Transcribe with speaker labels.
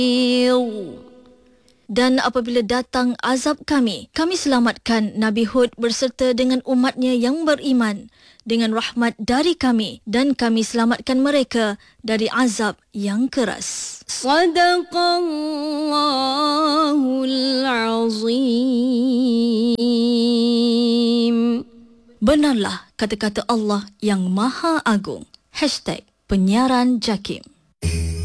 Speaker 1: Dan apabila datang azab kami selamatkan Nabi Hud berserta dengan umatnya yang beriman dengan rahmat dari kami dan kami selamatkan mereka dari azab yang keras. Sadaqallahul azim. Benarlah kata-kata Allah yang Maha Agung. #penyiaran JAKIM.